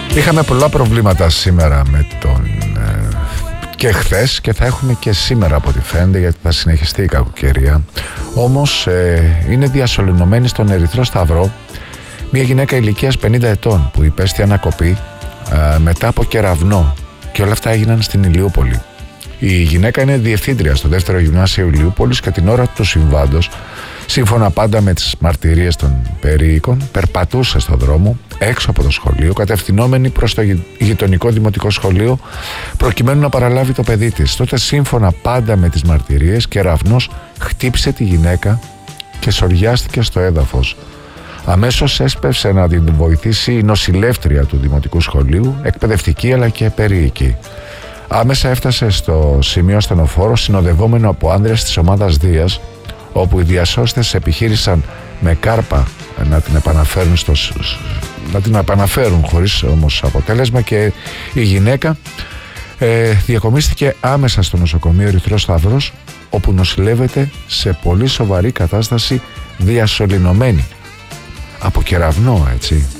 Είχαμε πολλά προβλήματα σήμερα με τον και χθες και θα έχουμε και σήμερα από ό,τι φαίνεται, γιατί θα συνεχιστεί η κακοκαιρία. Όμως είναι διασωληνωμένη στον Ερυθρό Σταυρό μια γυναίκα ηλικίας 50 ετών που υπέστη ανακοπή μετά από κεραυνό, και όλα αυτά έγιναν στην Ηλιούπολη. Η γυναίκα είναι διευθύντρια στο δεύτερο γυμνάσιο Ηλιούπολης και την ώρα του συμβάντος, σύμφωνα πάντα με τις μαρτυρίες των περίοικων, περπατούσε στον δρόμο έξω από το σχολείο, κατευθυνόμενη προς το γειτονικό δημοτικό σχολείο, προκειμένου να παραλάβει το παιδί της. Τότε, σύμφωνα πάντα με τις μαρτυρίες, κεραυνός χτύπησε τη γυναίκα και σωριάστηκε στο έδαφος. Αμέσως έσπευσε να την βοηθήσει η νοσηλεύτρια του δημοτικού σχολείου, εκπαιδευτική αλλά και περίοικη. Άμεσα έφτασε στο σημείο ασθενοφόρο, συνοδευόμενο από άνδρες της ομάδας Δίας, όπου οι διασώστες επιχείρησαν με κάρπα να την επαναφέρουν χωρίς όμως αποτέλεσμα, και η γυναίκα διακομίστηκε άμεσα στο νοσοκομείο Ερυθρός Σταυρός, όπου νοσηλεύεται σε πολύ σοβαρή κατάσταση, διασωληνωμένη από κεραυνό, έτσι.